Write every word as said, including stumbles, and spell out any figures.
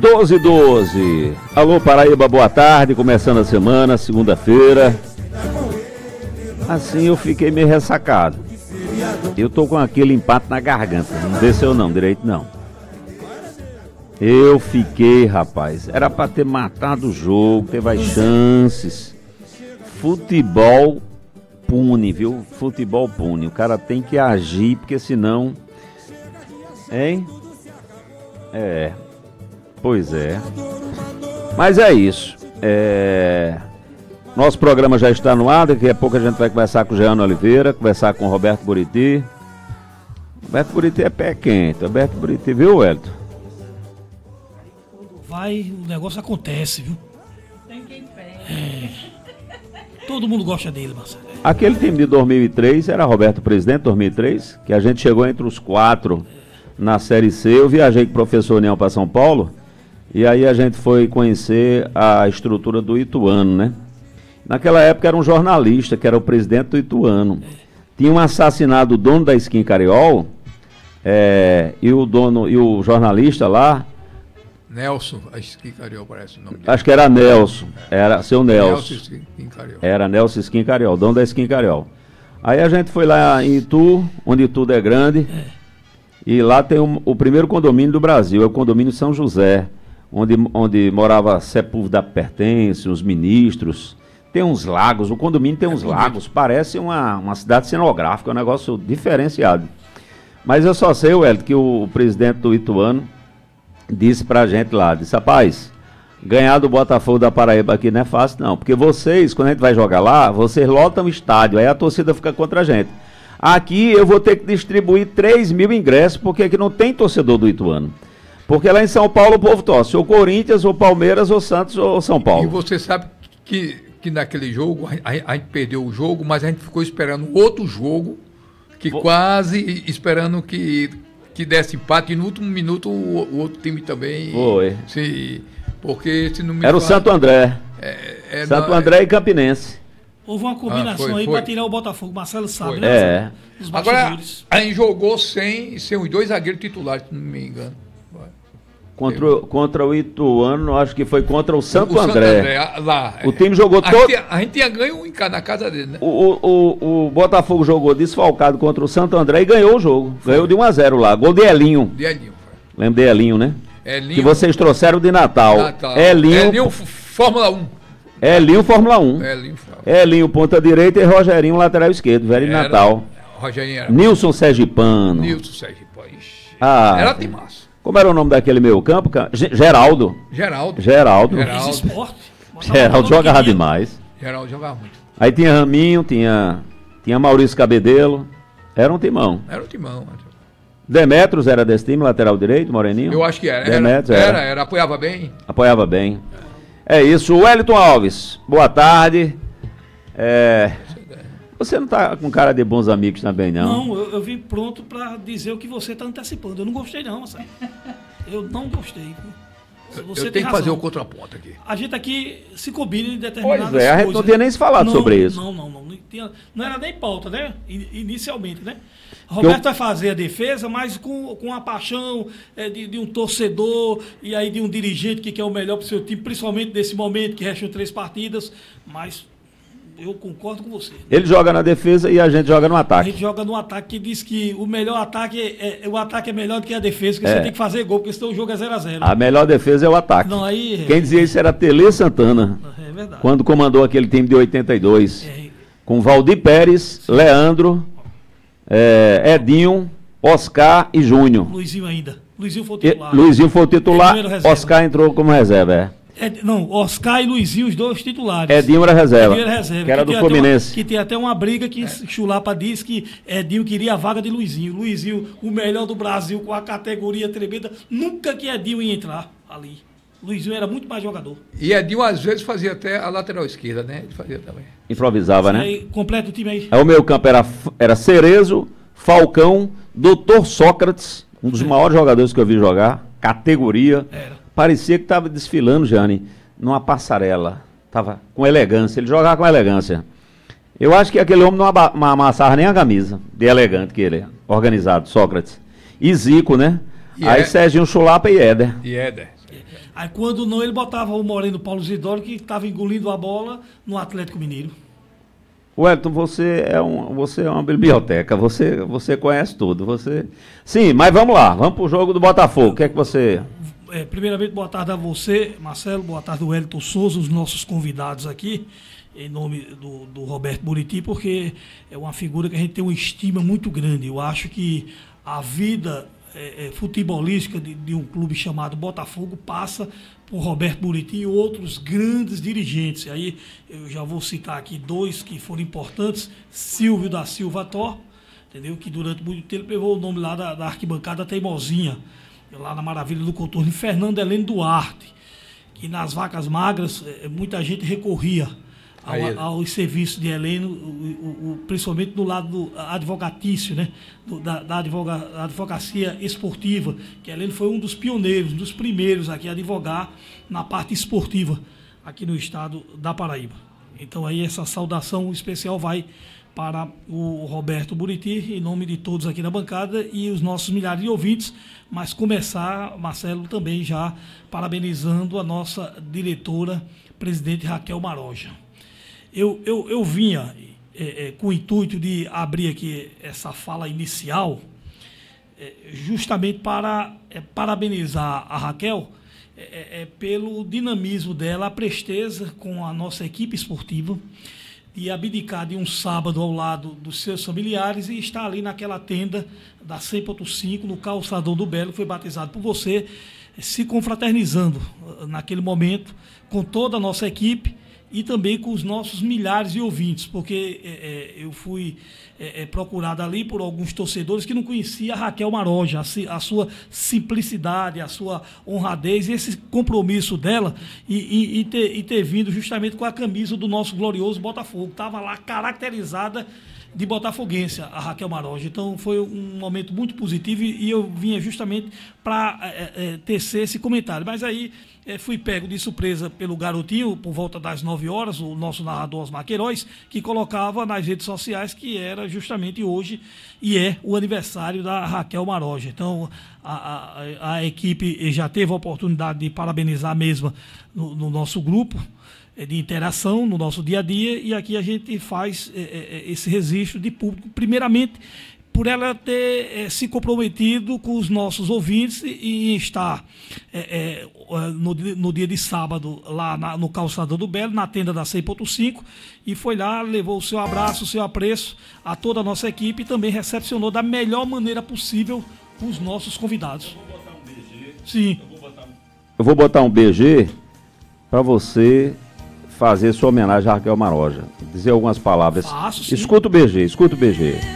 doze e doze. Alô Paraíba, boa tarde, começando a semana, segunda-feira. Assim eu fiquei meio ressacado. Eu tô com aquele empate na garganta, não desceu não, direito não. Eu fiquei, rapaz, era pra ter matado o jogo, teve as chances. Futebol pune, viu? Futebol pune, o cara tem que agir, porque senão... Hein? É... Pois é. Mas é isso. É... Nosso programa já está no ar. Daqui a pouco a gente vai conversar com o Jean Oliveira, conversar com o Roberto Buriti. Roberto Buriti é pé quente. Roberto Buriti, viu, Wellington? Vai, o negócio acontece, viu? Tem quem pega. É. Todo mundo gosta dele, Marcelo. Aquele time de dois mil e três era Roberto Presidente, dois mil e três, que a gente chegou entre os quatro na Série C. Eu viajei com o professor União para São Paulo. E aí a gente foi conhecer a estrutura do Ituano, né? Naquela época era um jornalista, que era o presidente do Ituano. Tinham assassinado o dono da Skin Cariol, é, e o dono e o jornalista lá... Nelson, a Skin Cariol parece o nome dele. Acho que era Nelson, era seu Nelson. Nelson Skin Cariol. Era Nelson Skin Cariol, dono da Skin Cariol. Aí a gente foi lá em Itu, onde tudo é grande, e lá tem o, o primeiro condomínio do Brasil, é o condomínio São José. Onde, onde morava Sepúlveda Pertence, os ministros. Tem uns lagos, o condomínio tem uns é lagos, parece uma, uma cidade cenográfica, é um negócio diferenciado. Mas eu só sei, Wellington, que o, o presidente do Ituano disse pra gente lá, disse, rapaz, ganhar do Botafogo da Paraíba aqui não é fácil não, porque vocês, quando a gente vai jogar lá, vocês lotam o estádio, aí a torcida fica contra a gente. Aqui eu vou ter que distribuir três mil ingressos, porque aqui não tem torcedor do Ituano. Porque lá em São Paulo o povo torce, ou Corinthians, ou Palmeiras, ou Santos, ou São Paulo. E você sabe que, que naquele jogo, a, a gente perdeu o jogo, mas a gente ficou esperando outro jogo, que Vou... quase esperando que, que desse empate, e no último minuto o, o outro time também... Foi. Se, porque se não me Era fala, o Santo André. É, é, Santo não, André é... e Campinense. Houve uma combinação ah, foi, aí para tirar o Botafogo, Marcelo sabe, foi. né? É. Os Agora, a gente jogou sem, sem os dois zagueiros titulares, se não me engano. Contra, o, contra o Ituano, acho que foi contra o Santo, o André. Santo André. Lá. O time jogou a todo... Gente, a gente tinha ganho um na casa dele, né? O, o, o, o Botafogo jogou desfalcado contra o Santo André e ganhou o jogo. Foi. Ganhou de um a zero lá. Gol de Elinho. De Elinho. Lembra de Elinho, né? Elinho. Que vocês trouxeram de Natal. Natal. Elinho... Elinho Fórmula um. Elinho Fórmula um. Elinho, Fórmula. Elinho ponta direita e Rogerinho lateral esquerdo. Velho de Natal. Rogerinho era... Nilson Sergipano. Nilson Sergipano. Ah, era de massa. Como era o nome daquele meio campo? Geraldo. Geraldo. Geraldo. Geraldo. Esporte. Geraldo jogava demais. Geraldo jogava muito. Aí tinha Raminho, tinha, tinha Maurício Cabedelo. Era um timão. Era um timão. Demetros era desse time, lateral direito, Moreninho? Eu acho que era. Demetros era, era. Era, era. Apoiava bem. Apoiava bem. É, é isso. Wellington Alves, boa tarde. É... Você não tá com cara de bons amigos também, não? Não, eu, eu vim pronto para dizer o que você está antecipando. Eu não gostei, não, Marcelo. Eu não gostei. Você eu tenho que fazer o contraponto aqui. A gente aqui se combina em determinadas coisas. Pois é, a gente não tinha nem se falado não, sobre isso. Não, não, não. Não, tinha, não era nem pauta, né? Inicialmente, né? Roberto eu... vai fazer a defesa, mas com, com a paixão é, de, de um torcedor e aí de um dirigente que quer o melhor para o seu time, principalmente nesse momento que restam três partidas, mas... Eu concordo com você. Ele joga na defesa e a gente joga no ataque. A gente joga no ataque que diz que o melhor ataque é, é o ataque é melhor do que a defesa, que é. você tem que fazer gol, porque senão o jogo é zero a zero. A melhor defesa é o ataque. Não, aí, Quem dizia isso era Tele Santana. É verdade. Quando comandou aquele time de oitenta e dois. É. Com Valdir Pérez, Sim. Leandro, é, Edinho, Oscar e Júnior. Luizinho ainda. Luizinho foi o titular. E, Luizinho foi o titular, Oscar entrou como reserva, é. É, não, Oscar e Luizinho, os dois titulares. Edinho era reserva. Edinho era reserva. Que era que do Fluminense. Uma, que tem até uma briga que é. Chulapa diz que Edinho queria a vaga de Luizinho. Luizinho, o melhor do Brasil, com a categoria tremenda. Nunca que Edinho ia entrar ali. Luizinho era muito mais jogador. E Edinho, às vezes, fazia até a lateral esquerda, né? Ele fazia também. Improvisava, né? Aí, completa o time aí. Aí o meio campo era, era Cerezo, Falcão, doutor Sócrates, um dos é. maiores jogadores que eu vi jogar. Categoria. Era. Parecia que estava desfilando, Jane, numa passarela. Tava com elegância, ele jogava com elegância. Eu acho que aquele homem não amassava nem a camisa, de elegante que ele é, organizado, Sócrates. E Zico, né? E Aí é... Serginho Chulapa e Éder. E Éder. Aí quando não, ele botava o Moreno Paulo Zidoro, que estava engolindo a bola no Atlético Mineiro. Wellington, você é, um, você é uma biblioteca, você, você conhece tudo. Você... Sim, mas vamos lá, vamos para o jogo do Botafogo. O que é que você... É, primeiramente, boa tarde a você, Marcelo, boa tarde ao Wellington Souza, os nossos convidados aqui, em nome do, do Roberto Buriti, porque é uma figura que a gente tem uma estima muito grande. Eu acho que a vida é, é, futebolística de, de um clube chamado Botafogo passa por Roberto Buriti e outros grandes dirigentes. Aí eu já vou citar aqui dois que foram importantes: Silvio da Silva Tó, entendeu? Que durante muito tempo levou o nome lá da, da arquibancada Teimosinha, lá na Maravilha do Contorno, e Fernando Heleno Duarte, que nas vacas magras muita gente recorria ao, aos serviços de Heleno, o, o, o, principalmente do lado do advocatício, né? do, da, da advoga, advocacia esportiva, que Heleno foi um dos pioneiros, um dos primeiros aqui a advogar na parte esportiva aqui no estado da Paraíba. Então aí essa saudação especial vai para o Roberto Buriti, em nome de todos aqui na bancada e os nossos milhares de ouvintes, mas começar, Marcelo, também já parabenizando a nossa diretora, presidente Raquel Maroja. Eu, eu, eu vinha é, é, com o intuito de abrir aqui essa fala inicial, é, justamente para é, parabenizar a Raquel é, é, pelo dinamismo dela, a presteza com a nossa equipe esportiva, e abdicar de um sábado ao lado dos seus familiares e estar ali naquela tenda da cem ponto cinco, no calçadão do Belo, que foi batizado por você, se confraternizando naquele momento com toda a nossa equipe e também com os nossos milhares de ouvintes, porque é, é, eu fui é, é, procurado ali por alguns torcedores que não conheciam a Raquel Maroja, a, a sua simplicidade, a sua honradez e esse compromisso dela e, e, e, ter, e ter vindo justamente com a camisa do nosso glorioso Botafogo. Estava lá caracterizada de botafoguense, a Raquel Maroja. Então foi um momento muito positivo e, e eu vinha justamente para é, é, tecer esse comentário. Mas aí é, fui pego de surpresa pelo garotinho, por volta das nove horas, o nosso narrador Osmar Queiroz, que colocava nas redes sociais que era justamente hoje e é o aniversário da Raquel Maroja. Então a, a, a equipe já teve a oportunidade de parabenizar a mesma no, no nosso grupo de interação no nosso dia a dia, e aqui a gente faz é, é, esse registro de público, primeiramente por ela ter é, se comprometido com os nossos ouvintes e, e estar é, é, no, no dia de sábado lá na, no calçadão do Belo, na tenda da cem ponto cinco, e foi lá, levou o seu abraço, o seu apreço a toda a nossa equipe e também recepcionou da melhor maneira possível os nossos convidados. Eu vou botar um B G. Sim. Eu vou botar um, Eu vou botar um B G para você fazer sua homenagem a Raquel Maroja. Dizer algumas palavras. Faço, sim. Escuta o B G, escuta o B G.